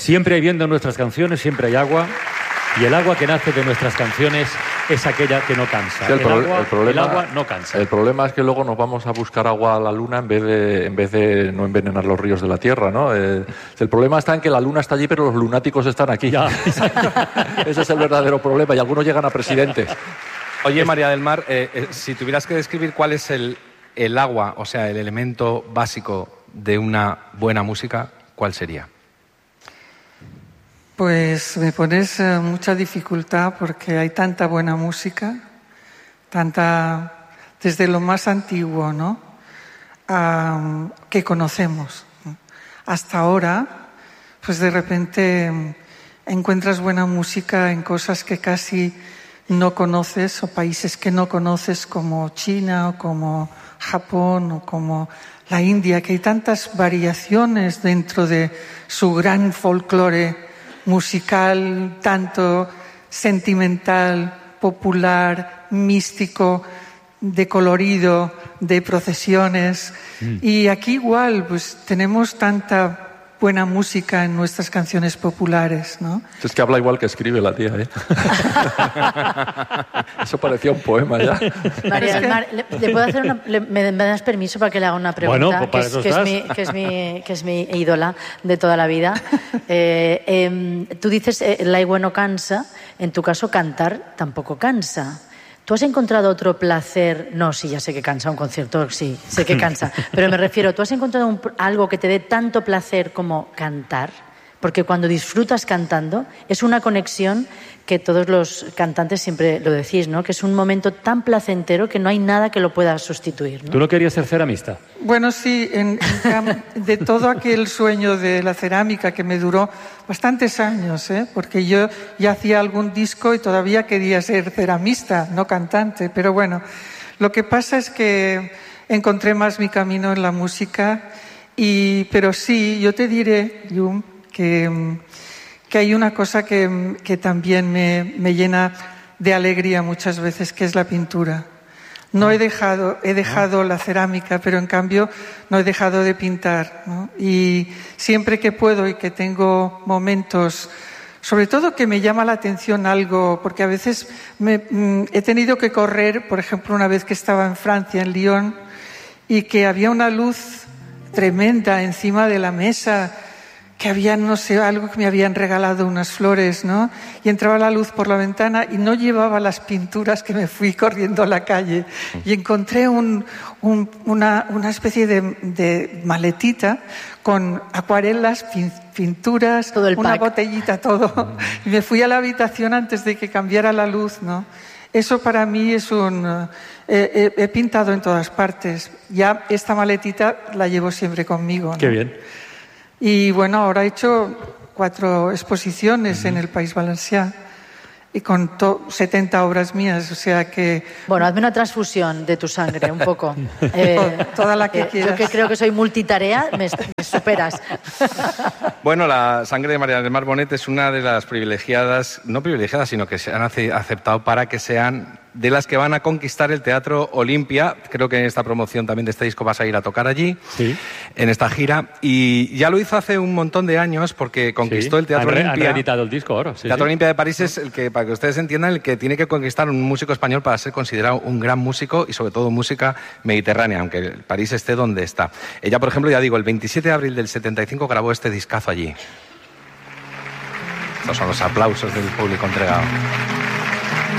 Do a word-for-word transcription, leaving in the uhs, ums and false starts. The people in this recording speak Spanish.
Siempre hay viento en nuestras canciones, siempre hay agua. Y el agua que nace de nuestras canciones es aquella que no cansa. Sí, el, el, pro agua, el, problema, el agua no cansa. El problema es que luego nos vamos a buscar agua a la luna en vez de, en vez de no envenenar los ríos de la tierra, ¿no? Eh, el problema está en que la luna está allí, pero los lunáticos están aquí. Ya, ese es el verdadero problema, y algunos llegan a presidentes. Oye, María del Mar, eh, eh, si tuvieras que describir cuál es el, el agua, o sea, el elemento básico de una buena música, ¿cuál sería? Pues me pones eh, mucha dificultad porque hay tanta buena música, tanta desde lo más antiguo, ¿no? Um, que conocemos. Hasta ahora, pues de repente um, encuentras buena música en cosas que casi no conoces, o países que no conoces, como China o como Japón o como la India, que hay tantas variaciones dentro de su gran folclore musical, tanto sentimental, popular, místico, de colorido, de procesiones. Mm. Y aquí igual, pues tenemos tanta buena música en nuestras canciones populares, ¿no? Es que habla igual que escribe la tía, ¿eh? Eso parecía un poema ya. María del Mar, ¿le, le puedo hacer una, le, me, ¿me das permiso para que le haga una pregunta? Bueno, pues para que, es, que, es mi, que, es mi, que es mi ídola de toda la vida. Eh, eh, tú dices, eh, el agua no cansa, en tu caso cantar tampoco cansa. ¿Tú has encontrado otro placer? No, sí, ya sé que cansa un concierto, sí, sé que cansa. Pero me refiero, ¿tú has encontrado un, algo que te dé tanto placer como cantar? Porque cuando disfrutas cantando, es una conexión que todos los cantantes siempre lo decís, ¿no? Que es un momento tan placentero que no hay nada que lo pueda sustituir, ¿no? ¿Tú no querías ser ceramista? Bueno, sí, en, en, de todo aquel sueño de la cerámica que me duró bastantes años, ¿eh? Porque yo ya hacía algún disco y todavía quería ser ceramista, no cantante. Pero bueno, lo que pasa es que encontré más mi camino en la música. Y, pero sí, yo te diré, Yum, que, que hay una cosa que, que también me, me llena de alegría muchas veces, que es la pintura. No he dejado, he dejado la cerámica, pero en cambio no he dejado de pintar, ¿no? Y siempre que puedo y que tengo momentos, sobre todo que me llama la atención algo, porque a veces me, mm, he tenido que correr, por ejemplo, una vez que estaba en Francia, en Lyon, y que había una luz tremenda encima de la mesa, que había, no sé, algo que me habían regalado, unas flores, ¿no? Y entraba la luz por la ventana y no llevaba las pinturas, que me fui corriendo a la calle. Y encontré un, un, una, una especie de, de maletita con acuarelas, pin, pinturas, todo el una pack. Botellita, todo. Y me fui a la habitación antes de que cambiara la luz, ¿no? Eso para mí es un... Eh, he, he pintado en todas partes. Ya esta maletita la llevo siempre conmigo, ¿no? Qué bien. Y bueno, ahora he hecho cuatro exposiciones uh-huh. en el País Valencià y con setenta obras mías, o sea que... Bueno, hazme una transfusión de tu sangre, un poco. Eh, Toda la que eh, quieras. Yo que creo que soy multitarea, me, me superas. Bueno, la sangre de María del Mar Bonet es una de las privilegiadas, no privilegiadas, sino que se han aceptado para que sean de las que van a conquistar el Teatro Olimpia. Creo que en esta promoción también de este disco vas a ir a tocar allí, sí, en esta gira. Y ya lo hizo hace un montón de años porque conquistó sí. el Teatro han re, Olimpia. Han reeditado el disco ahora. Sí, el Teatro sí. Olimpia de París es el que, para que ustedes entiendan, el que tiene que conquistar un músico español para ser considerado un gran músico y sobre todo música mediterránea, aunque París esté donde está. Ella, por ejemplo, ya digo, el veintisiete de abril del setenta y cinco grabó este discazo allí. Estos son los aplausos del público entregado.